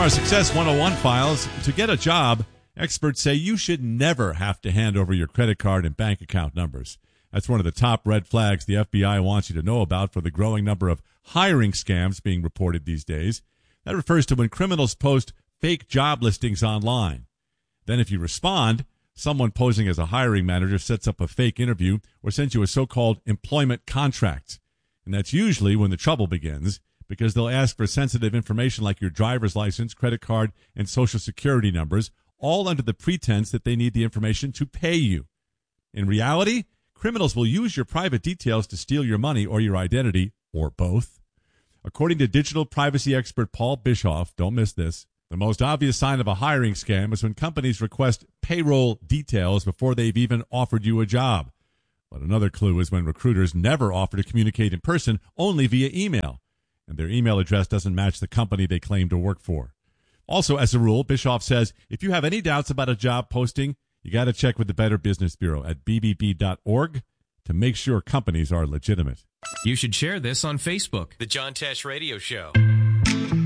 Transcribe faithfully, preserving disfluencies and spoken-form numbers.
our Success one oh one files, to get a job, experts say you should never have to hand over your credit card and bank account numbers. That's one of the top red flags the F B I wants you to know about for the growing number of hiring scams being reported these days. That refers to when criminals post fake job listings online. Then if you respond, someone posing as a hiring manager sets up a fake interview or sends you a so-called employment contract. And that's usually when the trouble begins, because they'll ask for sensitive information like your driver's license, credit card, and social security numbers, all under the pretense that they need the information to pay you. In reality, criminals will use your private details to steal your money or your identity, or both. According to digital privacy expert Paul Bischoff, don't miss this, the most obvious sign of a hiring scam is when companies request payroll details before they've even offered you a job. But another clue is when recruiters never offer to communicate in person, only via email, and their email address doesn't match the company they claim to work for. Also, as a rule, Bischoff says, if you have any doubts about a job posting, you got to check with the Better Business Bureau at b b b dot org to make sure companies are legitimate. You should share this on Facebook. The John Tesh Radio Show.